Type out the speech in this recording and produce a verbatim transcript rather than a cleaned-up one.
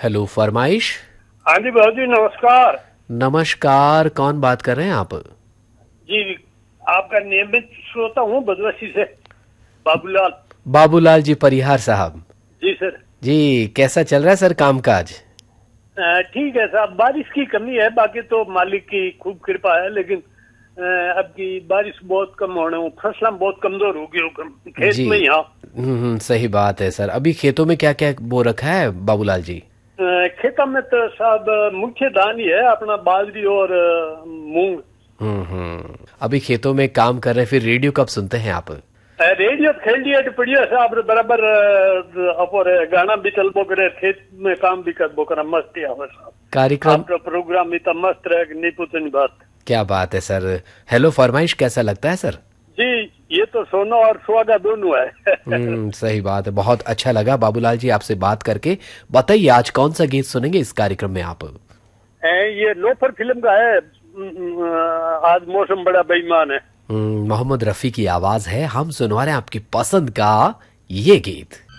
Hello फरमाइश। हाँ जी भाजी नमस्कार। नमस्कार, कौन बात कर रहे हैं आप? जी आपका नियमित श्रोता हूँ बदवासी से, बाबूलाल। बाबूलाल जी परिहार साहब। जी सर। जी कैसा चल रहा है सर कामकाज? अ, ठीक है साहब, बारिश की कमी है, बाकी तो मालिक की खूब कृपा है, लेकिन अ, अब की बारिश बहुत कम होने, फसलें बहुत कमजोर हो गई खेत जी में यहाँ। हम्म हम्म, सही बात है सर। अभी खेतों में क्या क्या बो रखा है बाबूलाल जी? अ, खेतों में तो साहब मुख्य धान ही है अपना, बाजरी और अ, मूंग। हम्म हम्म अभी खेतों में काम कर रहे हैं, फिर रेडियो कब सुनते हैं आप? अ, रेडियो खेल दिया तो पढ़िया साहब बराबर, अ, और गाना भी चल बो करे, खेत में काम भी कर बो करा, मस्त है साहब। कार्यक्रम आपका प्रोग्राम इतना मस्त रहे कि नहीं पूछनी बात। क्या बात है सर। हेलो फरमाइश कैसा लगता है सर? जी ये तो सोना और सुहागा दोनों है। हम्म सही बात है, बहुत अच्छा लगा बाबूलाल जी आपसे बात करके। बताइए आज कौन सा गीत सुनेंगे इस कार्यक्रम में आप? ए, ये लोफर फिल्म का है, अ, आज मौसम बड़ा बेईमान है। हम्म, मोहम्मद रफी की आवाज है, हम सुनवा रहे हैं आपकी पसंद का ये गीत।